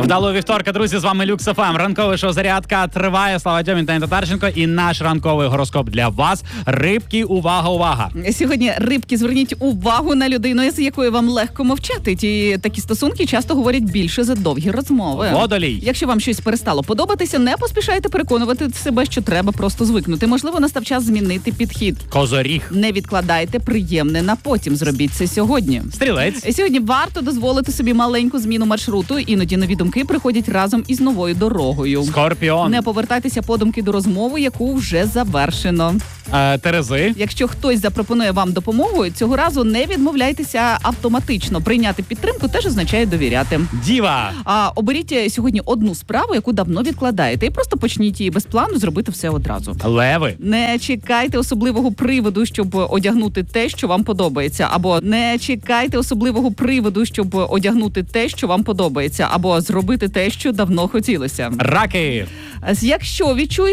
Вдалого вівторка, друзі, з вами Люкс ФМ. Ранкове шоу «Зарядка» триває. Слава Дьомін та Татарченко. І наш ранковий гороскоп для вас. Рибки, увага, увага. Сьогодні, рибки, зверніть увагу на людину, з якою вам легко мовчати. Такі стосунки часто говорять більше за довгі розмови. Водолій. Якщо вам щось перестало подобатися, не поспішайте переконувати себе, що треба просто звикнути. Можливо, настав час змінити підхід. Козоріг. Не відкладайте приємне на потім. Зробіть це сьогодні. Стрілець. Сьогодні варто дозволити собі маленьку зміну маршруту. Іноді нові думки приходять разом із новою дорогою. Скорпіон. Не повертайтеся подумки до розмови, яку вже завершено. Терези. Якщо хтось запропонує вам допомогу, цього разу не відмовляйтеся автоматично. Прийняти підтримку теж означає довіряти. Діва. Оберіть сьогодні одну справу, яку давно відкладаєте, і просто почніть її без плану зробити все одразу. Леви. Не чекайте особливого приводу, щоб одягнути те, що вам подобається. Або не чекайте особливого приводу, щоб одягнути те, що вам подобається. Або зробити те, що давно хотілося. Раки. Якщо відчуєте